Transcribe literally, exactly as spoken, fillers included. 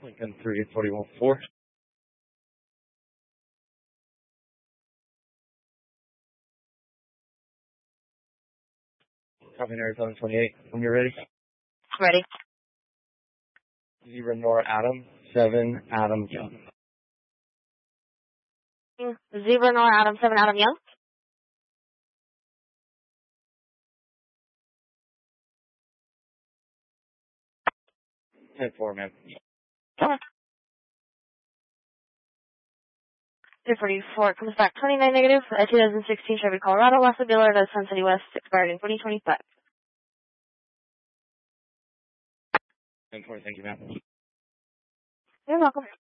Lincoln three forty-one four. Copy Arizona twenty-eight. When you're ready. Ready. Zebra Nora Adam, seven Adam Young. Zebra Nora Adam, seven Adam Young. ten four, ma'am. two forty-four comes back twenty-nine negative. A two thousand sixteen Chevy Colorado, Los Angeles, Sun City West, expired in twenty twenty-five. ten four, thank you, ma'am. You're welcome.